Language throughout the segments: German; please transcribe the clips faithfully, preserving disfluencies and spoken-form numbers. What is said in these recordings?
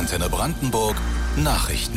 Antenne Brandenburg Nachrichten.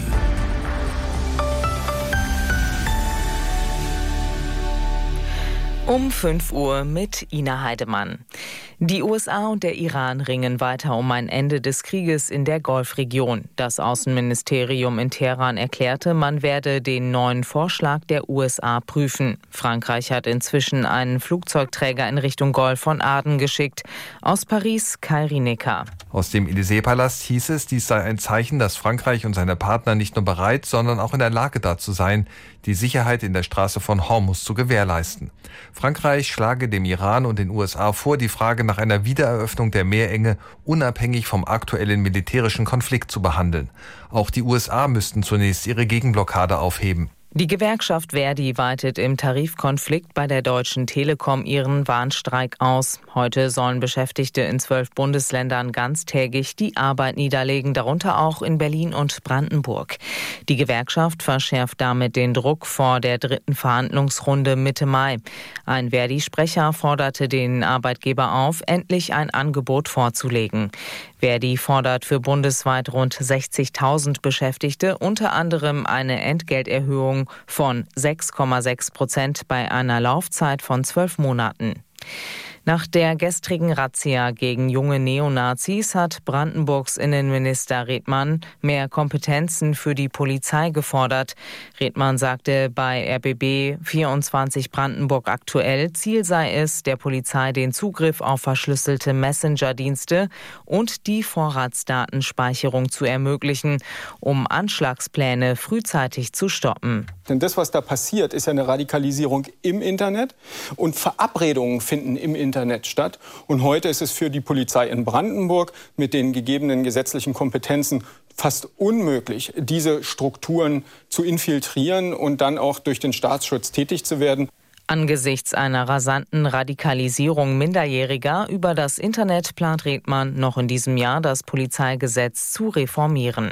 Um fünf Uhr mit Ina Heidemann. Die U S A und der Iran ringen weiter um ein Ende des Krieges in der Golfregion. Das Außenministerium in Teheran erklärte, man werde den neuen Vorschlag der U S A prüfen. Frankreich hat inzwischen einen Flugzeugträger in Richtung Golf von Aden geschickt. Aus Paris, Kai Rinecker. Aus dem Élysée-Palast hieß es, dies sei ein Zeichen, dass Frankreich und seine Partner nicht nur bereit, sondern auch in der Lage dazu seien, die Sicherheit in der Straße von Hormuz zu gewährleisten. Frankreich schlage dem Iran und den U S A vor, die Frage nach einer Wiedereröffnung der Meerenge unabhängig vom aktuellen militärischen Konflikt zu behandeln. Auch die U S A müssten zunächst ihre Gegenblockade aufheben. Die Gewerkschaft Verdi weitet im Tarifkonflikt bei der Deutschen Telekom ihren Warnstreik aus. Heute sollen Beschäftigte in zwölf Bundesländern ganztägig die Arbeit niederlegen, darunter auch in Berlin und Brandenburg. Die Gewerkschaft verschärft damit den Druck vor der dritten Verhandlungsrunde Mitte Mai. Ein Verdi-Sprecher forderte den Arbeitgeber auf, endlich ein Angebot vorzulegen. Verdi fordert für bundesweit rund sechzigtausend Beschäftigte unter anderem eine Entgelterhöhung von sechs Komma sechs Prozent bei einer Laufzeit von zwölf Monaten. Nach der gestrigen Razzia gegen junge Neonazis hat Brandenburgs Innenminister Redmann mehr Kompetenzen für die Polizei gefordert. Redmann sagte bei R B B vierundzwanzig Brandenburg aktuell, Ziel sei es, der Polizei den Zugriff auf verschlüsselte Messenger-Dienste und die Vorratsdatenspeicherung zu ermöglichen, um Anschlagspläne frühzeitig zu stoppen. Denn das, was da passiert, ist ja eine Radikalisierung im Internet und Verabredungen finden im Internet statt. Und heute ist es für die Polizei in Brandenburg mit den gegebenen gesetzlichen Kompetenzen fast unmöglich, diese Strukturen zu infiltrieren und dann auch durch den Staatsschutz tätig zu werden. Angesichts einer rasanten Radikalisierung Minderjähriger über das Internet plant Redmann noch in diesem Jahr das Polizeigesetz zu reformieren.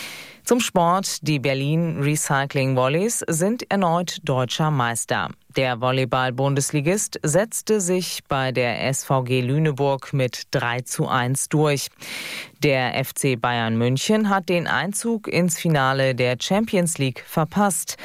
Zum Sport. Die Berlin Recycling Volleys sind erneut deutscher Meister. Der Volleyball-Bundesligist setzte sich bei der S V G Lüneburg mit drei zu eins durch. Der F C Bayern München hat den Einzug ins Finale der Champions League verpasst.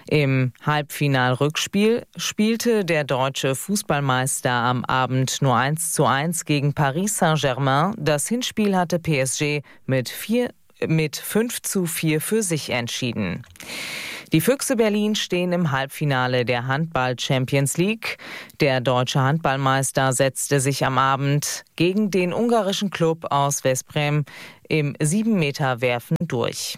Im Halbfinal-Rückspiel spielte der deutsche Fußballmeister am Abend nur eins zu eins gegen Paris Saint-Germain. Das Hinspiel hatte P S G mit vier mit fünf zu vier für sich entschieden. Die Füchse Berlin stehen im Halbfinale der Handball-Champions League. Der deutsche Handballmeister setzte sich am Abend gegen den ungarischen Klub aus Veszprém im sieben Meter Werfen durch.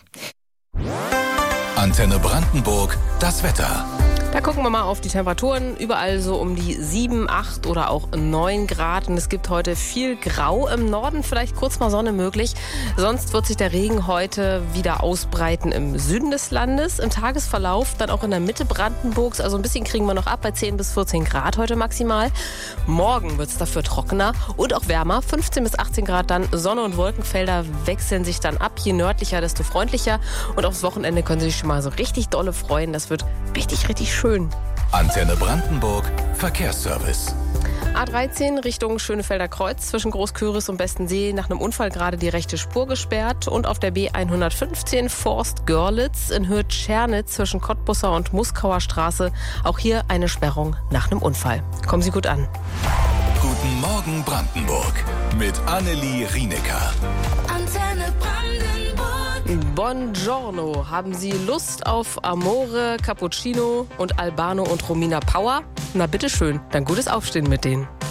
Antenne Brandenburg, das Wetter. Da gucken wir mal auf die Temperaturen. Überall so um die sieben, acht oder auch neun Grad. Und es gibt heute viel Grau im Norden, vielleicht kurz mal Sonne möglich. Sonst wird sich der Regen heute wieder ausbreiten im Süden des Landes. Im Tagesverlauf dann auch in der Mitte Brandenburgs. Also ein bisschen kriegen wir noch ab bei zehn bis vierzehn Grad heute maximal. Morgen wird es dafür trockener und auch wärmer. fünfzehn bis achtzehn Grad dann. Sonne und Wolkenfelder wechseln sich dann ab. Je nördlicher, desto freundlicher. Und aufs Wochenende können Sie sich schon mal so richtig dolle freuen. Das wird richtig, richtig schön. Schön. Antenne Brandenburg, Verkehrsservice. A dreizehn Richtung Schönefelder Kreuz zwischen Großküris und Bestensee nach einem Unfall gerade die rechte Spur gesperrt. Und auf der B hundertfünfzehn Forst-Görlitz in Höhe Tschernitz zwischen Cottbusser und Muskauer Straße. Auch hier eine Sperrung nach einem Unfall. Kommen Sie gut an. Guten Morgen Brandenburg mit Annelie Rinecker. Antenne Brandenburg. Buongiorno. Haben Sie Lust auf Amore, Cappuccino und Albano und Romina Power? Na bitteschön, dann gutes Aufstehen mit denen.